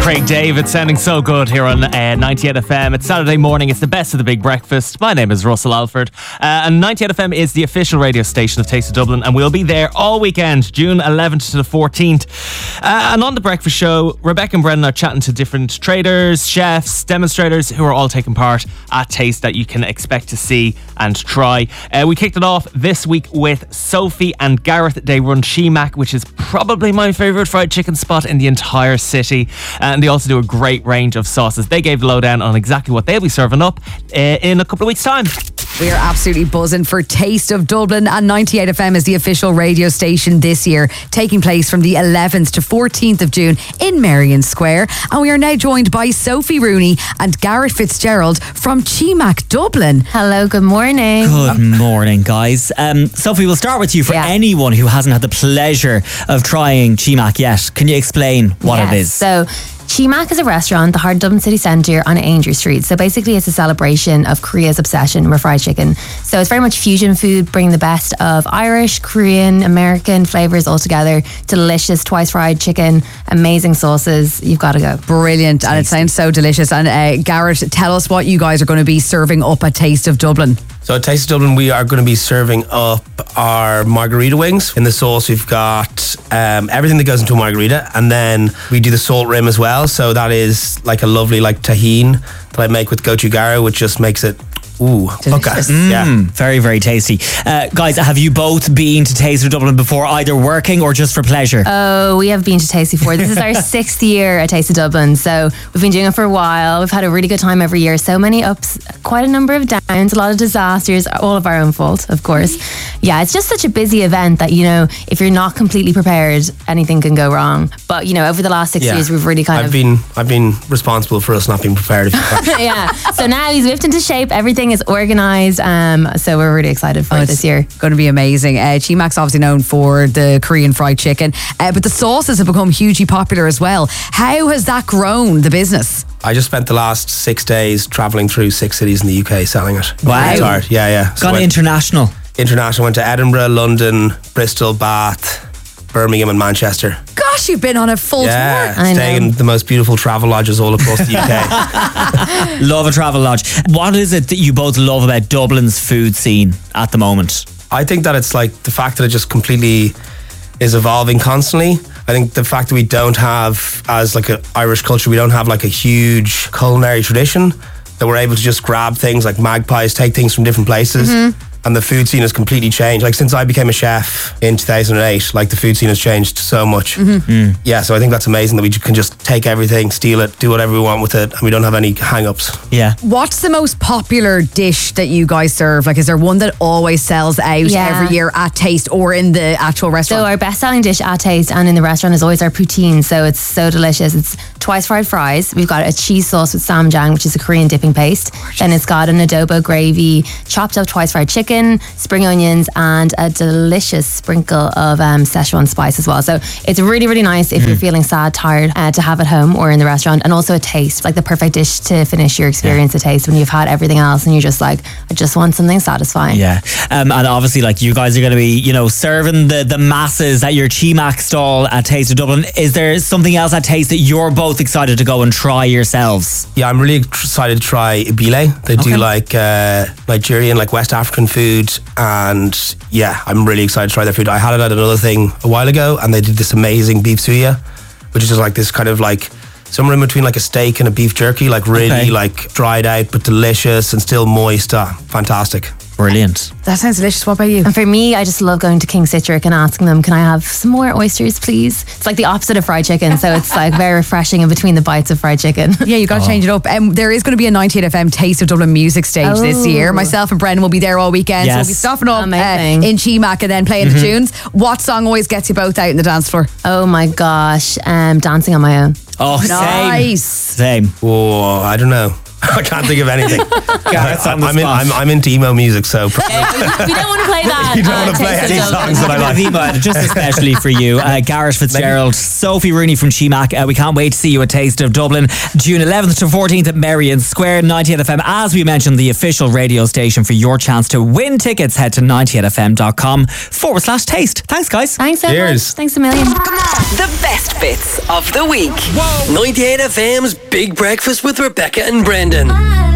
Craig David sounding so good here on 98 FM. It's Saturday morning. It's the best of the big breakfast. My name is Russell Alford. And 98 FM is the official radio station of Taste of Dublin. And we'll be there all weekend, June 11th to the 14th. And on the breakfast show, Rebecca and Brendan are chatting to different traders, chefs, demonstrators who are all taking part at Taste that you can expect to see and try. We kicked it off this week with Sophie and Gareth. They run Chimac, which is probably my favourite fried chicken spot in the entire city. And they also do a great range of sauces. They gave the lowdown on exactly what they'll be serving up in a couple of weeks' time. We are absolutely buzzing for Taste of Dublin, and 98 FM is the official radio station this year, taking place from the 11th to 14th of June in Merrion Square. And we are now joined by Sophie Rooney and Gareth Fitzgerald from Chimac Dublin. Hello, good morning. Good morning, guys. Sophie, we'll start with you. For anyone who hasn't had the pleasure of trying Chimac yet, can you explain what it is? So Chimac is a restaurant in the heart of Dublin City Centre on Ainger Street. So basically it's a celebration of Korea's obsession with fried chicken. So it's very much fusion food, bringing the best of Irish, Korean, American flavours all together. Delicious twice fried chicken, amazing sauces. You've got to go. Brilliant. And it sounds so delicious. And Gareth, tell us what you guys are going to be serving up at Taste of Dublin. So at Taste of Dublin, we are going to be serving up our margarita wings. In the sauce, we've got everything that goes into a margarita, and then we do the salt rim as well. So that is like a lovely tahine that I make with gochujara, which just makes it delicious. Very, very tasty. Guys, have you both been to Taste of Dublin before, either working or just for pleasure? Oh, we have been to Taste before. This is our 6th year at Taste of Dublin. So we've been doing it for a while. We've had a really good time every year. So many ups, quite a number of downs, a lot of disasters, all of our own fault, of course. Yeah, it's just such a busy event that, if you're not completely prepared, anything can go wrong. But, over the last 6 years, we've really I've been responsible for us not being prepared. Yeah. So now he's whipped into shape. Everything is organised. So we're really excited for it this year. Going to be amazing. Chimac's obviously known for the Korean fried chicken, but the sauces have become hugely popular as well. How has that grown the business? I just spent the last 6 days travelling through 6 cities in the UK selling it. Wow. Yeah. So gone international. Went to Edinburgh, London, Bristol, Bath, Birmingham and Manchester. Gosh, you've been on a full tour. Staying in the most beautiful travel lodges all across the UK. Love a travel lodge. What is it that you both love about Dublin's food scene at the moment? I think that it's like the fact that it just completely is evolving constantly. I think the fact that we don't have, as like an Irish culture, we don't have like a huge culinary tradition, that we're able to just grab things like magpies, take things from different places. Mm-hmm. And the food scene has completely changed. Like since I became a chef in 2008, like the food scene has changed so much. Mm-hmm. Yeah, so I think that's amazing that we can just take everything, steal it, do whatever we want with it, and we don't have any hang-ups. Yeah. What's the most popular dish that you guys serve? Like, is there one that always sells out every year at Taste or in the actual restaurant? So our best-selling dish at Taste and in the restaurant is always our poutine. So it's so delicious. It's twice fried fries. We've got a cheese sauce with samjang, which is a Korean dipping paste. Then it's got an adobo gravy, chopped up twice fried chicken, spring onions, and a delicious sprinkle of Szechuan spice as well. So it's really, really nice if you're feeling sad, tired, to have at home or in the restaurant. And also a taste, like the perfect dish to finish your experience at Taste when you've had everything else and you're just like, I just want something satisfying. Yeah. And obviously, like, you guys are going to be, serving the masses at your Chimac stall at Taste of Dublin. Is there something else at Taste that you're both excited to go and try yourselves? Yeah, I'm really excited to try Ibile. They do like Nigerian, like West African food. And yeah, I'm really excited to try their food. I had it at another thing a while ago, and they did this amazing beef suya, which is just like this kind of like somewhere in between like a steak and a beef jerky, like really like dried out but delicious and still moist. Fantastic. Brilliant. That sounds delicious. What about you? And for me, I just love going to King Citric and asking them, can I have some more oysters, please? It's like the opposite of fried chicken, so it's like very refreshing in between the bites of fried chicken. Yeah, you got to change it up. There is going to be a 98 FM Taste of Dublin music stage this year. Myself and Brendan will be there all weekend. So we'll be stuffing up in Chimac and then playing the tunes. What song always gets you both out in the dance floor? Oh my gosh, Dancing on My Own. Oh, nice. Same. Oh, I don't know. I can't think of anything. Gareth's on the spot. I'm into emo music, so We don't want to play that. you don't want to play Taste any of Dublin. songs that I like. Viva, just especially for you, Gareth Fitzgerald, Sophie Rooney from Chimac. We can't wait to see you at Taste of Dublin, June 11th to 14th at Merrion Square. 98 FM, as we mentioned, the official radio station. For your chance to win tickets, head to 98fm.com/taste. Thanks, guys. Thanks so Cheers. much. Thanks a million. The best bits of the week. 98 FM's Big Breakfast with Rebecca and Brendan.